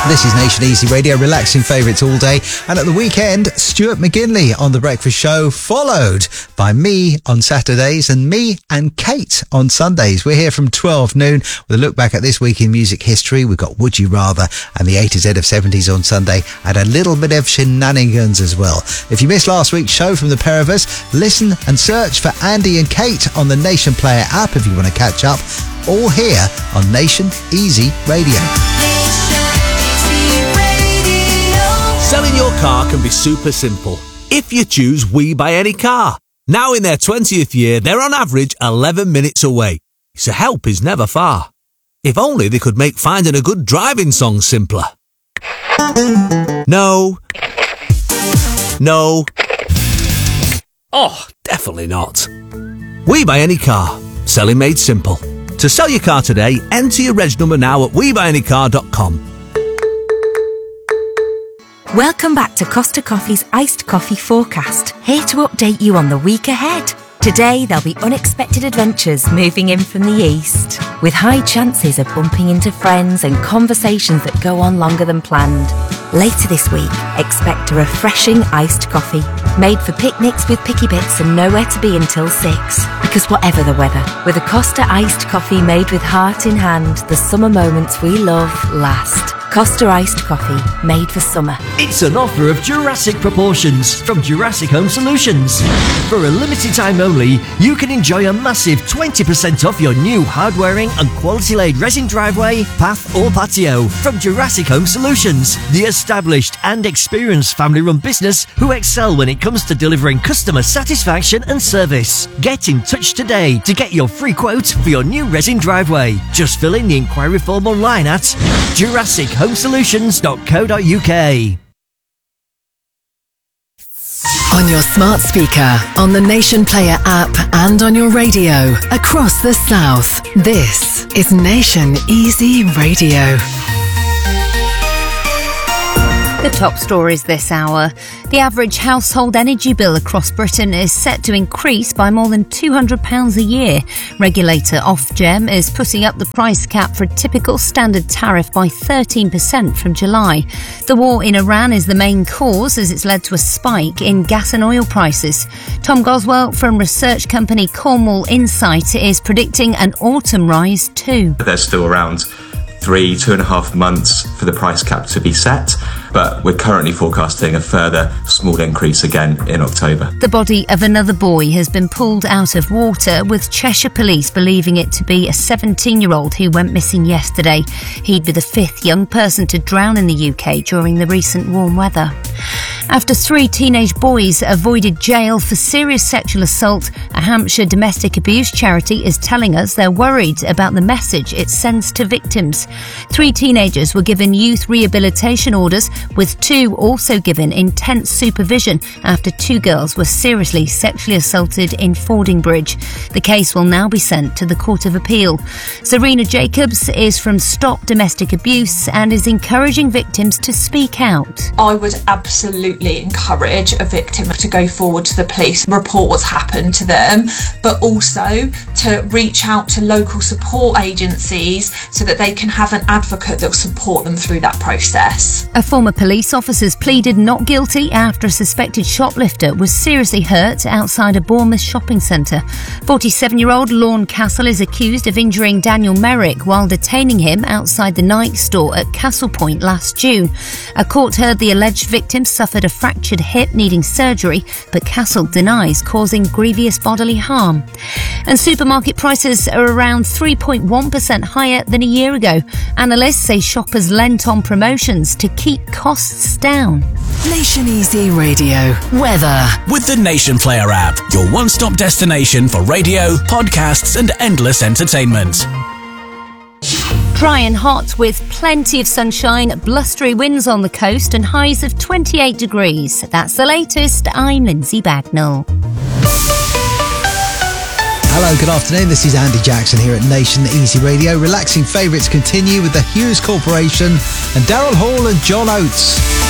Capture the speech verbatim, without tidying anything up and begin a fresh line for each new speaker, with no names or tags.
This is Nation Easy Radio, relaxing favourites all day. And at the weekend, Stuart McGinley on The Breakfast Show, followed by me on Saturdays and me and Kate on Sundays. We're here from twelve noon with a look back at this week in music history. We've got Would You Rather and the A to Z of seventies on Sunday, and a little bit of shenanigans as well. If you missed last week's show from the pair of us, listen and search for Andy and Kate on the Nation Player app if you want to catch up. All here on Nation Easy Radio.
Selling your car can be super simple if you choose We Buy Any Car. Now in their twentieth year, they're on average eleven minutes away, so help is never far. If only they could make finding a good driving song simpler. No. No. Oh, definitely not. We Buy Any Car. Selling made simple. To sell your car today, enter your reg number now at we buy any car dot com.
Welcome back to Costa Coffee's Iced Coffee Forecast, here to update you on the week ahead. Today, there'll be unexpected adventures moving in from the east, with high chances of bumping into friends and conversations that go on longer than planned. Later this week, expect a refreshing iced coffee, made for picnics with picky bits and nowhere to be until six. Because whatever the weather, with a Costa iced coffee made with heart in hand, the summer moments we love last. Costa Iced Coffee, made for summer.
It's an offer of Jurassic proportions from Jurassic Home Solutions. For a limited time only, you can enjoy a massive twenty percent off your new hard-wearing and quality-laid resin driveway, path or patio from Jurassic Home Solutions, the established and experienced family-run business who excel when it comes to delivering customer satisfaction and service. Get in touch today to get your free quote for your new resin driveway. Just fill in the inquiry form online at Jurassic home solutions dot co dot uk.
On your smart speaker, on the Nation Player app, and on your radio across the South. This is Nation Easy Radio.
The top stories this hour. The average household energy bill across Britain is set to increase by more than two hundred pounds a year. Regulator Ofgem is putting up the price cap for a typical standard tariff by thirteen percent from July. The war in Iran is the main cause, as it's led to a spike in gas and oil prices. Tom Goswell from research company Cornwall Insight is predicting an autumn rise too.
There's still around three, two and a half months for the price cap to be set, but we're currently forecasting a further small increase again in October.
The body of another boy has been pulled out of water, with Cheshire Police believing it to be a seventeen-year-old who went missing yesterday. He'd be the fifth young person to drown in the U K during the recent warm weather. After three teenage boys avoided jail for serious sexual assault, a Hampshire domestic abuse charity is telling us they're worried about the message it sends to victims. Three teenagers were given youth rehabilitation orders, with two also given intense supervision after two girls were seriously sexually assaulted in Fordingbridge. The case will now be sent to the Court of Appeal. Serena Jacobs is from Stop Domestic Abuse and is encouraging victims to speak out.
I would absolutely encourage a victim to go forward to the police, report what's happened to them, but also to reach out to local support agencies so that they can have an advocate that will support them through that process.
A former police officer's pleaded not guilty after a suspected shoplifter was seriously hurt outside a Bournemouth shopping centre. forty-seven-year-old Lorne Castle is accused of injuring Daniel Merrick while detaining him outside the Nike store at Castle Point last June. A court heard the alleged victim suffered a fractured hip needing surgery, but Castle denies causing grievous bodily harm. And supermarket prices are around three point one percent higher than a year ago. Analysts say shoppers lent on promotions to keep costs down.
Nation Easy Radio. Weather.
With the Nation Player app, your one-stop destination for radio, podcasts and endless entertainment.
Dry and hot with plenty of sunshine, blustery winds on the coast and highs of twenty-eight degrees. That's the latest. I'm Lindsay Bagnall.
Hello, good afternoon. This is Andy Jackson here at Nation Easy Radio. Relaxing favourites continue with the Hughes Corporation and Daryl Hall and John Oates.